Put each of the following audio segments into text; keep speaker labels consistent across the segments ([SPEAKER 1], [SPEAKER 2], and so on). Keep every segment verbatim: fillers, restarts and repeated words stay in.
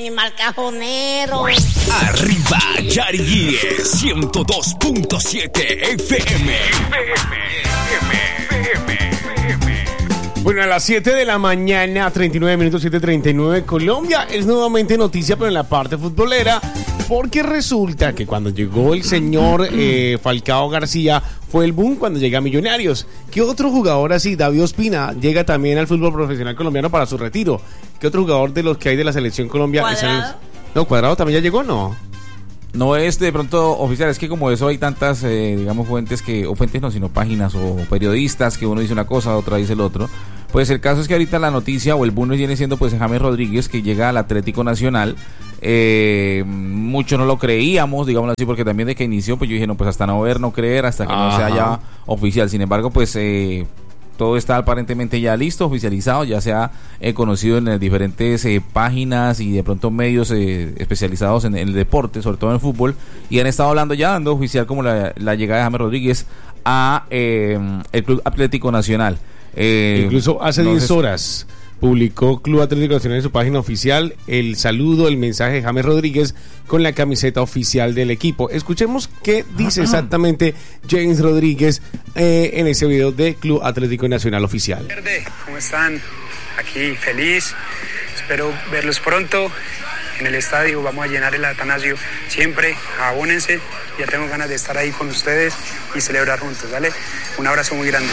[SPEAKER 1] animal cajonero.
[SPEAKER 2] Arriba, Yari, ciento dos punto siete F M.
[SPEAKER 3] Bueno, a las siete de la mañana, treinta y nueve minutos, siete treinta y nueve, Colombia es nuevamente noticia, pero en la parte futbolera, porque resulta que cuando llegó el señor eh, Falcao García, fue el boom cuando llega a Millonarios. ¿Qué otro jugador así, David Ospina, llega también al fútbol profesional colombiano para su retiro? ¿Qué otro jugador de los que hay de la selección Colombia?
[SPEAKER 1] ¿Cuadrado?
[SPEAKER 3] Es el... No, Cuadrado también ya llegó, ¿no?
[SPEAKER 4] No es de pronto oficial, es que como eso hay tantas, eh, digamos, fuentes que, o fuentes no, sino páginas o periodistas que uno dice una cosa, otra dice el otro. Pues el caso es que ahorita la noticia o el boom viene siendo pues James Rodríguez, que llega al Atlético Nacional. Eh, mucho no lo creíamos, digámoslo así, porque también de que inició, pues yo dije, no, pues hasta no ver, no creer, hasta que Ajá. no sea ya oficial. Sin embargo, pues eh, todo está aparentemente ya listo, oficializado, ya se ha eh, conocido en eh, diferentes eh, páginas y de pronto medios eh, especializados en, en el deporte, sobre todo en el fútbol, y han estado hablando ya, dando oficial como la, la llegada de James Rodríguez a eh, el Club Atlético Nacional.
[SPEAKER 3] Eh, Incluso hace diez no sé... horas publicó Club Atlético Nacional en su página oficial el saludo, el mensaje de James Rodríguez con la camiseta oficial del equipo. Escuchemos qué dice exactamente James Rodríguez eh, en ese video de Club Atlético Nacional oficial.
[SPEAKER 5] ¿Cómo están? Aquí feliz, espero verlos pronto en el estadio, vamos a llenar el Atanasio siempre, abónense, ya tengo ganas de estar ahí con ustedes y celebrar juntos, ¿vale? Un abrazo muy grande.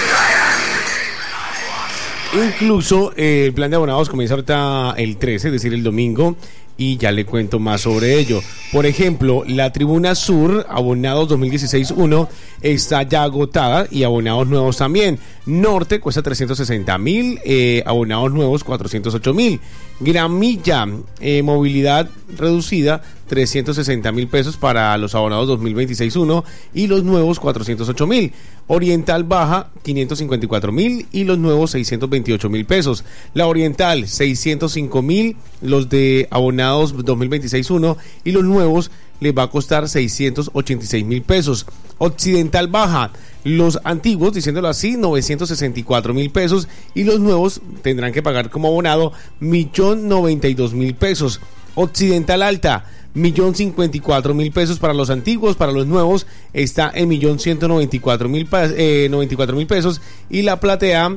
[SPEAKER 3] Incluso eh, el plan de abonados comienza ahorita el trece, es decir, el domingo, y ya le cuento más sobre ello. Por ejemplo, la Tribuna Sur, abonados dos mil dieciséis uno, está ya agotada y abonados nuevos también. Norte cuesta trescientos sesenta mil, eh, abonados nuevos cuatrocientos ocho mil. Gramilla, eh, movilidad reducida, trescientos sesenta mil pesos para los abonados dos mil veintiséis uno y los nuevos cuatrocientos ocho mil. Oriental Baja, quinientos cincuenta y cuatro mil y los nuevos seiscientos veintiocho mil pesos. La Oriental, seiscientos cinco mil, los de abonados dos mil veintiséis uno y los nuevos les va a costar seiscientos ochenta y seis mil pesos. Occidental Baja, los antiguos, diciéndolo así, novecientos sesenta y cuatro mil pesos y los nuevos tendrán que pagar como abonado millón noventa y dos mil pesos. Occidental Alta, millón cincuenta y cuatro mil pesos para los antiguos, para los nuevos está en millón ciento noventa y cuatro mil eh, noventa y cuatro mil pesos y la Platea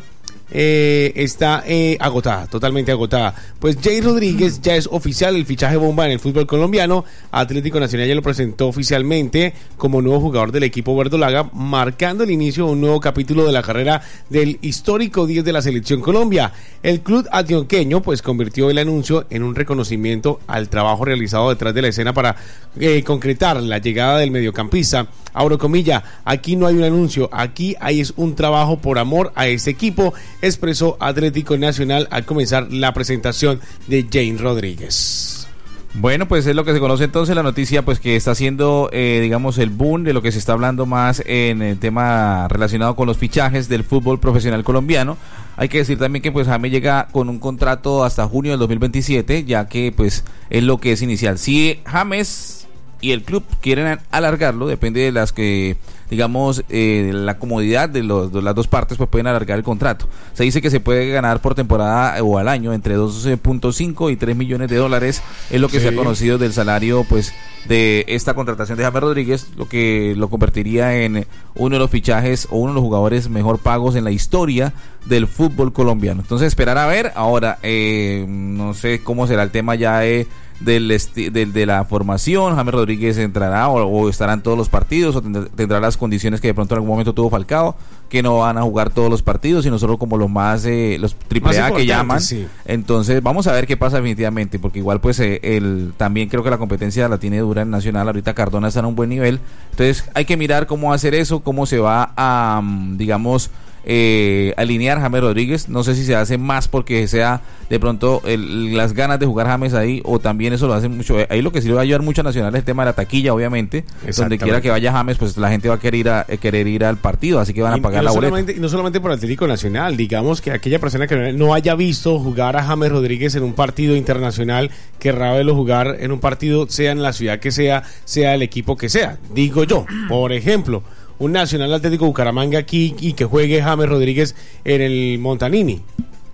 [SPEAKER 3] eh, está eh, agotada, totalmente agotada. Pues Jay Rodríguez ya es oficial, el fichaje bomba en el fútbol colombiano. Atlético Nacional ya lo presentó oficialmente como nuevo jugador del equipo verdolaga, marcando el inicio de un nuevo capítulo de la carrera del histórico diez de la selección Colombia. El club antioqueño pues convirtió el anuncio en un reconocimiento al trabajo realizado detrás de la escena para eh, concretar la llegada del mediocampista. Abro comilla, aquí no hay un anuncio, aquí hay es un trabajo por amor a este equipo, expresó Atlético Nacional al comenzar la presentación de James Rodríguez.
[SPEAKER 4] Bueno, pues es lo que se conoce entonces la noticia, pues que está haciendo, eh, digamos, el boom de lo que se está hablando más en el tema relacionado con los fichajes del fútbol profesional colombiano. Hay que decir también que pues James llega con un contrato hasta junio del dos mil veintisiete, ya que pues es lo que es inicial. Si James y el club quieren alargarlo, depende de las que, digamos, eh, la comodidad de, los, de las dos partes, pues pueden alargar el contrato. Se dice que se puede ganar por temporada o al año entre dos punto cinco y tres millones de dólares, es lo que sí se ha conocido del salario, pues, de esta contratación de James Rodríguez, lo que lo convertiría en uno de los fichajes o uno de los jugadores mejor pagos en la historia del fútbol colombiano. Entonces esperar a ver. Ahora eh, no sé cómo será el tema ya de Del, esti- del de la formación. James Rodríguez entrará o, o estará en todos los partidos o tendrá, tendrá las condiciones que de pronto en algún momento tuvo Falcao, que no van a jugar todos los partidos sino solo como los más eh, los triple A que llaman, sí. Entonces vamos a ver qué pasa definitivamente, porque igual pues eh, el, también creo que la competencia la tiene dura en Nacional. Ahorita Cardona está en un buen nivel, entonces hay que mirar cómo hacer eso, cómo se va a digamos Eh, alinear James Rodríguez. No sé si se hace más porque sea de pronto el, las ganas de jugar James ahí, o también eso lo hace mucho. Ahí lo que sí le va a ayudar mucho a Nacional es el tema de la taquilla, obviamente. Donde quiera que vaya James, pues la gente va a querer ir a, eh, querer ir al partido, así que van a pagar y, y no la boleta.
[SPEAKER 3] Y no solamente por Atlético Nacional, digamos que aquella persona que no haya visto jugar a James Rodríguez en un partido internacional, querrá verlo jugar en un partido, sea en la ciudad que sea, sea el equipo que sea. Digo yo, por ejemplo, un Nacional Atlético Bucaramanga aquí y que juegue James Rodríguez en el Montanini.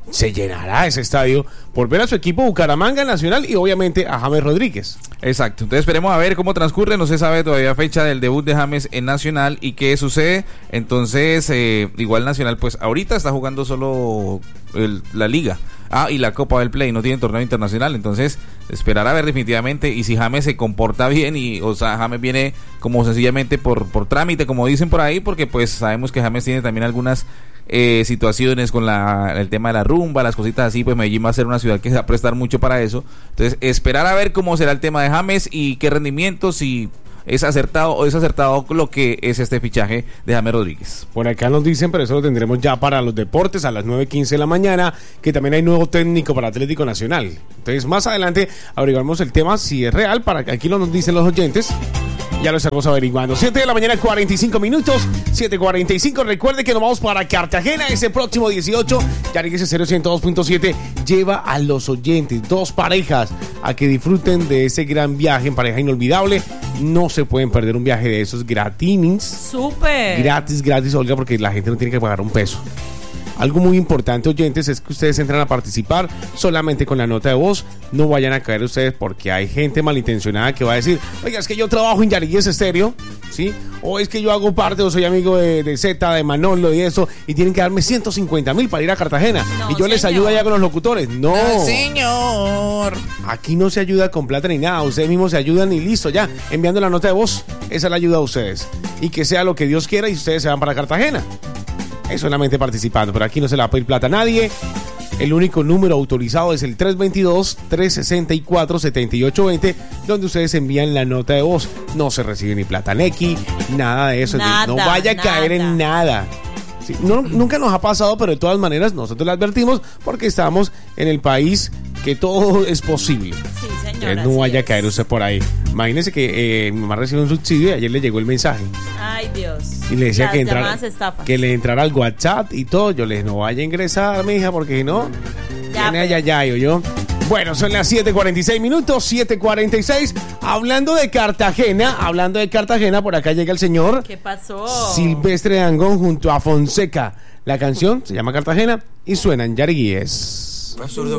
[SPEAKER 3] se llenará ese estadio por ver a su equipo Bucaramanga Nacional y obviamente a James Rodríguez.
[SPEAKER 4] Exacto, entonces esperemos a ver cómo transcurre, no se sabe todavía fecha del debut de James en Nacional y qué sucede. Entonces eh, igual Nacional pues ahorita está jugando solo el, la Liga, ah, y la Copa del Play, no tiene torneo internacional, entonces esperar a ver definitivamente, y si James se comporta bien, y o sea, James viene como sencillamente por, por trámite, como dicen por ahí, porque pues sabemos que James tiene también algunas eh, situaciones con la, el tema de la rumba, las cositas así, pues Medellín va a ser una ciudad que se va a prestar mucho para eso, entonces esperar a ver cómo será el tema de James y qué rendimiento, si es acertado o desacertado lo que es este fichaje de James Rodríguez.
[SPEAKER 3] Por acá nos dicen, pero eso lo tendremos ya para los deportes a las nueve quince de la mañana, que también hay nuevo técnico para Atlético Nacional. Entonces más adelante averiguamos el tema si es real, para que aquí lo nos dicen los oyentes. Ya lo estamos averiguando. siete de la mañana, cuarenta y cinco minutos. siete cuarenta y cinco. Recuerde que nos vamos para Cartagena ese próximo dieciocho. Yarigues cero ciento dos punto siete lleva a los oyentes, dos parejas, a que disfruten de ese gran viaje en pareja inolvidable. No se pueden perder un viaje de esos gratis.
[SPEAKER 1] Súper.
[SPEAKER 3] Gratis, gratis, Olga, porque la gente no tiene que pagar un peso. Algo muy importante, oyentes, es que ustedes entran a participar solamente con la nota de voz. No vayan a caer ustedes porque hay gente malintencionada que va a decir: oiga, es que yo trabajo en Yarigues Estéreo, ¿sí? O es que yo hago parte, o soy amigo de, de Z, de Manolo y eso, y tienen que darme ciento cincuenta mil para ir a Cartagena.
[SPEAKER 1] No,
[SPEAKER 3] y yo les
[SPEAKER 1] señor.
[SPEAKER 3] ayudo allá con los locutores. No.
[SPEAKER 6] No, señor.
[SPEAKER 3] Aquí no se ayuda con plata ni nada. Ustedes mismos se ayudan y listo, ya. Enviando la nota de voz, esa es la ayuda a ustedes. Y que sea lo que Dios quiera y ustedes se van para Cartagena. Es solamente participando, pero aquí no se le va a pedir plata a nadie. El único número autorizado es el tres dos dos, tres seis cuatro, siete ocho dos cero, donde ustedes envían la nota de voz. No se recibe ni plata nequi, nada de eso.
[SPEAKER 1] Nada,
[SPEAKER 3] no vaya a caer
[SPEAKER 1] nada.
[SPEAKER 3] en nada. Sí, no, nunca nos ha pasado, pero de todas maneras nosotros le advertimos porque estamos en el país que todo es posible.
[SPEAKER 1] Sí,
[SPEAKER 3] Eh,
[SPEAKER 1] señor.
[SPEAKER 3] no
[SPEAKER 1] así
[SPEAKER 3] vaya a
[SPEAKER 1] es.
[SPEAKER 3] caer usted por ahí. Imagínese que eh, mi mamá recibió un subsidio y ayer le llegó el mensaje.
[SPEAKER 1] Ay, Dios.
[SPEAKER 3] Y le decía
[SPEAKER 1] Las
[SPEAKER 3] que entrara,
[SPEAKER 1] llamadas estafas.
[SPEAKER 3] que le entrara al WhatsApp y todo. Yo le dije, no vaya a ingresar, mija, porque si no,
[SPEAKER 1] Ya,
[SPEAKER 3] tiene
[SPEAKER 1] pero-
[SPEAKER 3] allá, ya, yo, yo. Bueno, son las siete cuarenta y seis minutos, siete cuarenta y seis. Hablando de Cartagena, hablando de Cartagena, por acá llega el señor
[SPEAKER 1] ¿Qué pasó?
[SPEAKER 3] Silvestre Dangond junto a Fonseca. La canción se llama Cartagena y suena en Yariguíes.
[SPEAKER 6] Absurdo.